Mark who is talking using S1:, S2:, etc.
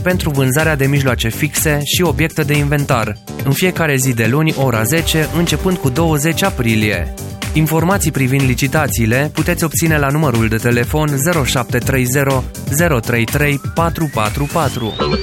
S1: pentru vânzarea de mijloace fixe și obiecte de inventar, în fiecare zi de luni, ora 10, începând cu 20 aprilie. Informații privind licitațiile puteți obține la numărul de telefon 0730 033 444.